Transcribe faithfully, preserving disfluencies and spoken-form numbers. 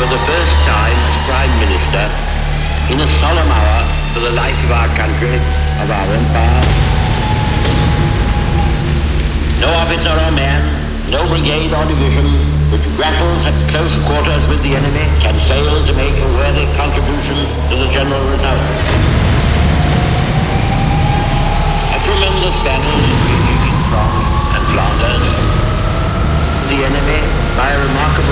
for the first time as Prime Minister, in a solemn hour for the life of our country, of our empire. No officer or man, no brigade or division, which grapples at close quarters with the enemy, can fail to make a worthy contribution to the general result. A tremendous battle is raging in France and Flanders. The enemy, by a remarkable